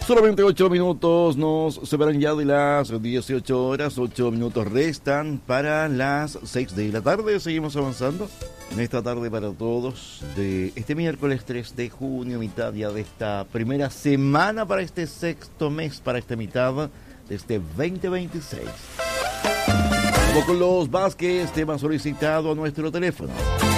Solamente 8 minutos nos separan ya de las 18 horas, 8 minutos restan para las 6 de la tarde. Seguimos avanzando en esta tarde para todos de este miércoles 3 de junio, mitad ya de esta primera semana para este sexto mes, para esta mitad de este 2026. Vamos con los Vázquez, tema solicitado a nuestro teléfono.